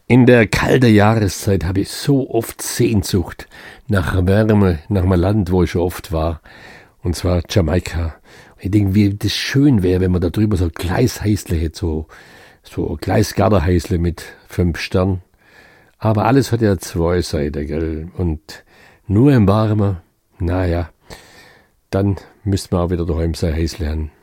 In der kalten Jahreszeit habe ich so oft Sehnsucht nach Wärme, nach einem Land, wo ich schon oft war, und zwar Jamaika. Ich denke, wie das schön wäre, wenn man da drüber so Gleisheißle hätte, so Gleisgarderheißle mit 5 Sternen. Aber alles hat ja 2 Seiten, gell? Und nur im Warmen, naja, dann müsste man auch wieder daheim sein Häusle haben.